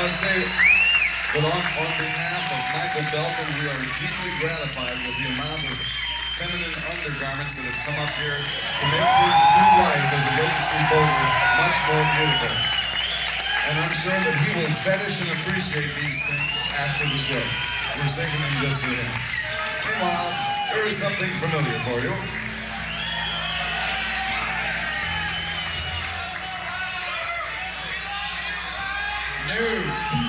must say that on behalf of Michael Belton, we are deeply gratified with the amount of feminine undergarments that have come up here to make his new life as a registry voter much more beautiful. And I'm sure that he will fetish and appreciate these things after the show. We're singing them just for him. Meanwhile, here is something familiar for you. No.